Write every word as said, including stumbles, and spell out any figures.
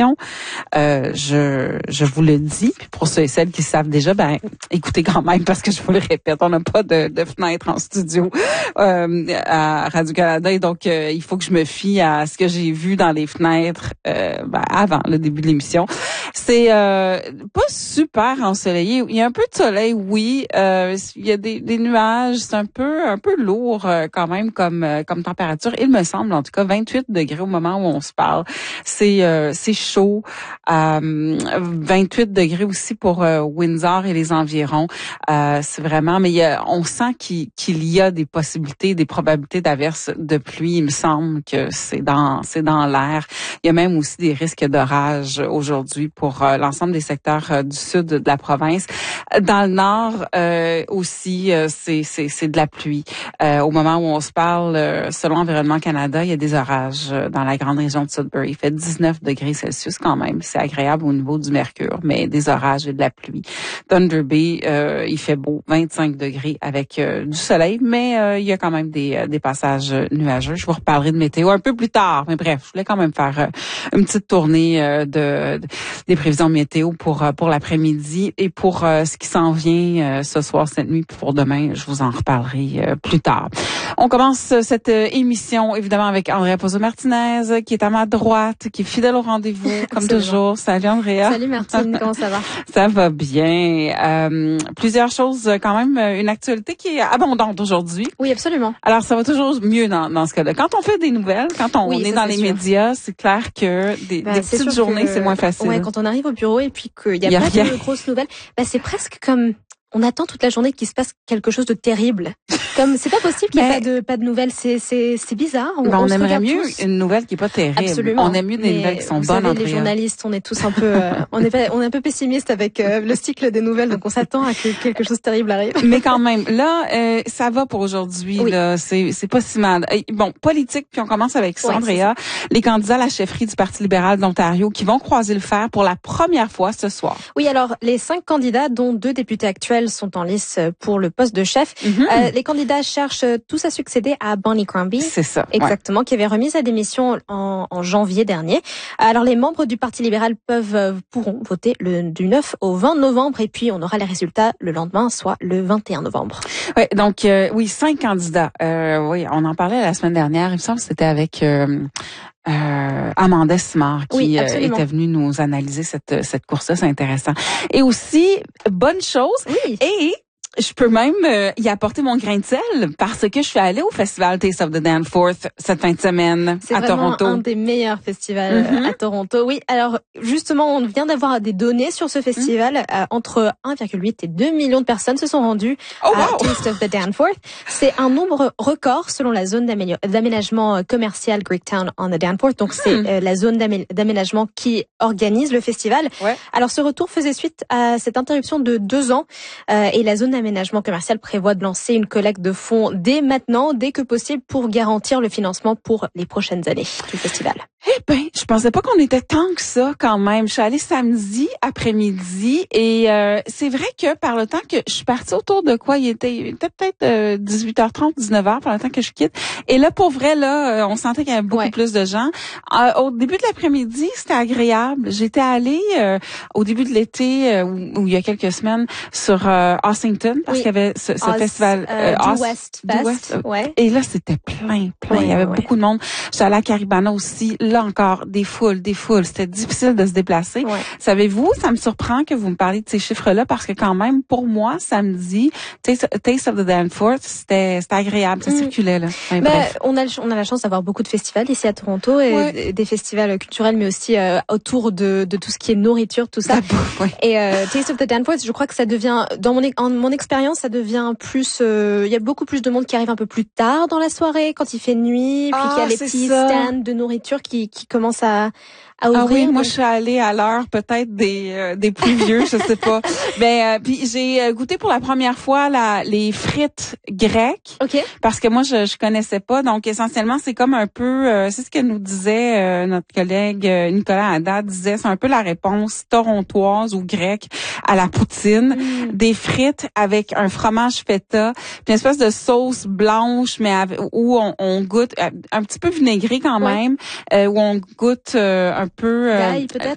l'émission. Euh, je je vous le dis, puis pour ceux et celles qui savent déjà, ben écoutez quand même parce que je vous le répète, on n'a pas de, de fenêtre en studio euh, à Radio-Canada et donc euh, il faut que je me fie à ce que j'ai vu dans les fenêtres euh, ben, avant le début de l'émission. C'est euh, pas super ensoleillé. Il y a un peu de soleil, oui. Euh, il y a des, des nuages. C'est un peu un peu lourd euh, quand même comme euh, comme température. Il me semble, en tout cas, vingt-huit degrés au moment où on se parle. C'est euh, c'est chaud. Euh, vingt-huit degrés aussi pour euh, Windsor et les environs. Euh, c'est vraiment, mais il y a, on sent qu'il, qu'il y a des possibilités, des probabilités d'averses de pluie. Il me semble que c'est dans c'est dans l'air. Il y a même aussi des risques d'orage aujourd'hui pour euh, l'ensemble des secteurs euh, du sud de la province. Dans le nord euh, aussi, euh, c'est c'est c'est de la pluie. Euh, au moment où on se parle, euh, selon Environnement Canada, il y a des orages euh, dans la grande région de Sudbury. Il fait dix-neuf degrés Celsius quand même. C'est agréable au niveau du mercure, mais des orages et de la pluie. Thunder Bay, euh, il fait beau, vingt-cinq degrés avec euh, du soleil, mais euh, il y a quand même des euh, des passages nuageux. Je vous reparlerai de météo un peu plus tard, mais bref, je voulais quand même faire euh, une petite tournée euh, de, de des prévisions météo pour euh, pour l'après-midi et pour euh, ce qui s'en vient euh, ce soir, cette nuit, puis pour demain, je vous en reparlerai euh, plus tard. On commence cette euh, émission évidemment avec Andrea Pozzo-Martinez qui est à ma droite, qui est fidèle au rendez-vous comme Absolument. toujours. Salut Andrea. Salut Martine, comment ça va? Ça va bien. Euh, plusieurs choses quand même, une actualité qui est abondante aujourd'hui. Oui, absolument. Alors ça va toujours mieux dans, dans ce cas-là. Quand on fait des nouvelles, quand on oui, est ça, dans c'est les sûr. médias, c'est clair que des, bah, des petites journées, que, c'est moins facile. Ouais, quand on arrive au bureau et puis qu'il n'y a, y a pas rien. de grosses nouvelles, bah, c'est presque comme on attend toute la journée qu'il se passe quelque chose de terrible. Comme c'est pas possible qu'il n'y ait pas de pas de nouvelles, c'est c'est c'est bizarre. On, ben, on, on aimerait mieux tous. une nouvelle qui est pas terrible. Absolument. On aime mieux des mais nouvelles qui sont vous bonnes. Savez, les journalistes, on est tous un peu, euh, on est pas, on est un peu pessimiste avec euh, le cycle des nouvelles, donc on s'attend à que quelque chose de terrible arrive. Mais quand même, là, euh, ça va pour aujourd'hui. Oui. Là, c'est c'est pas si mal. Bon, politique, puis on commence avec ça, ouais, Andrea. Les candidats à la chefferie du Parti libéral d'Ontario qui vont croiser le fer pour la première fois ce soir. Oui, alors les cinq candidats, dont deux députés actuels, sont en lice pour le poste de chef. Mm-hmm. Euh, les candidats cherchent tous à succéder à Bonnie Crombie. C'est ça. Exactement, ouais. Qui avait remis sa démission en, en janvier dernier. Alors les membres du Parti libéral peuvent pourront voter le, du neuf au vingt novembre et puis on aura les résultats le lendemain, soit le vingt et un novembre. Ouais, donc euh, oui, cinq candidats. Euh, oui, on en parlait la semaine dernière. Il me semble que c'était avec euh, euh, Amanda Simard qui oui, euh, était venue nous analyser cette cette course-là. C'est intéressant. Et aussi, bonne chose. Oui. Et je peux même euh, y apporter mon grain de sel parce que je suis allée au festival Taste of the Danforth cette fin de semaine c'est à Toronto. C'est vraiment un des meilleurs festivals mm-hmm. à Toronto. Oui, alors justement, on vient d'avoir des données sur ce festival. Mm-hmm. Euh, entre un virgule huit et deux millions de personnes se sont rendues oh, à wow. Taste of the Danforth. C'est un nombre record selon la zone d'aménagement commercial Greektown on the Danforth. Donc c'est mm-hmm. euh, la zone d'amé- d'aménagement qui organise le festival. Ouais. Alors ce retour faisait suite à cette interruption de deux ans euh, et la zone d'aménagement commercial prévoit de lancer une collecte de fonds dès maintenant, dès que possible, pour garantir le financement pour les prochaines années du festival. Eh ben, je pensais pas qu'on était tant que ça quand même. Je suis allée samedi après-midi et euh, c'est vrai que par le temps que je suis partie autour de quoi, il était, il était peut-être euh, dix-huit heures trente, dix-neuf heures par le temps que je quitte. Et là, pour vrai, là, on sentait qu'il y avait beaucoup ouais. plus de gens. Euh, au début de l'après-midi, c'était agréable. J'étais allée euh, au début de l'été, euh, où, où il y a quelques semaines, sur euh, Ossington, parce oui. qu'il y avait ce, ce Os, festival euh, euh, du West Fest. West. Ouais. Et là, c'était plein, plein. Ouais, il y avait ouais. beaucoup de monde. J'étais allée à Caribana aussi. Là encore, des foules, des foules. C'était difficile de se déplacer. Ouais. Savez-vous, ça me surprend que vous me parliez de ces chiffres-là parce que quand même, pour moi, samedi, Taste, Taste of the Danforth, c'était, c'était agréable. Ça mm. circulait, là. Ouais, ben, on a, on a la chance d'avoir beaucoup de festivals ici à Toronto et ouais. des festivals culturels, mais aussi euh, autour de, de tout ce qui est nourriture, tout ça. Ouais. Et euh, Taste of the Danforth, je crois que ça devient, dans mon, en mon expérience, ça devient plus, il euh, y a beaucoup plus de monde qui arrive un peu plus tard dans la soirée, quand il fait nuit, puis ah, qu'il y a les petits ça. stands de nourriture qui, qui commencent à, à ouvrir. Ah oui, donc... moi je suis allée à l'heure peut-être des euh, des plus vieux, je sais pas. Ben euh, puis j'ai goûté pour la première fois la les frites grecques. OK. Parce que moi je je connaissais pas, donc essentiellement c'est comme un peu euh, c'est ce que nous disait euh, notre collègue euh, Nicolas Haddad disait, c'est un peu la réponse torontoise ou grecque à la poutine, mm. des frites avec un fromage feta, puis une espèce de sauce blanche mais avec, où on, on goûte un petit peu vinaigré quand ouais. même, euh, où on goûte euh, un peu euh, d'ail peut-être